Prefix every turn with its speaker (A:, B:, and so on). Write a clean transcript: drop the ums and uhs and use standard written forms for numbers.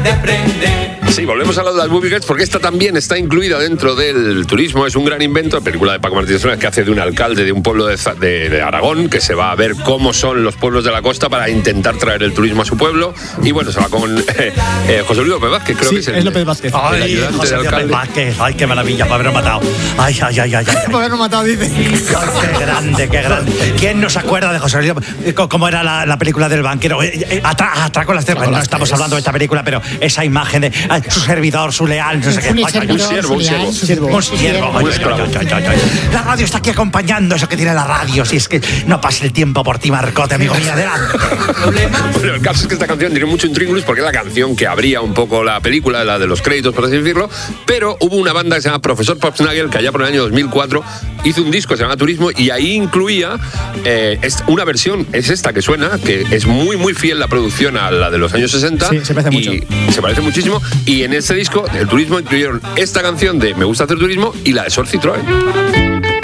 A: de aprender.
B: Sí, volvemos a hablar de las Movie Girls porque esta también está incluida dentro del turismo. Es un gran invento, película de Paco Martínez Soler, que hace de un alcalde de un pueblo de Aragón, que se va a ver cómo son los pueblos de la costa para intentar traer el turismo a su pueblo. Y bueno, se va con José Luis López Vázquez, creo que es el
C: López Vázquez.
B: El ayudante
D: José
B: del alcalde.
D: Vázquez. Ay, qué maravilla, para haberlo matado. Ay.
C: Por haberlo matado, dice.
D: Ay, qué grande. ¿Quién no se acuerda de José Luis? ¿Cómo era la película del banquero? Atraco las tres. No estamos hablando de esta película, pero esa imagen de su servidor, su leal, no sé qué.
B: Un siervo.
D: La radio está aquí acompañando eso que tiene la radio. Si es que no pase el tiempo por ti, Marcote, amigo mío, adelante.
B: Bueno, el caso es que esta canción tiene mucho intríngulis porque es la canción que abría un poco la película, la de los créditos, por así decirlo, pero hubo una banda que se llama Profesor Popsnagel que allá por el año 2004 hizo un disco que se llama Turismo y ahí incluía una versión, es esta que suena, que es muy muy fiel la producción a la de los años 60.
C: Sí, se parece mucho.
B: Se parece muchísimo y en este disco, el Turismo, incluyeron esta canción de Me gusta hacer turismo y la de Sor Citroën.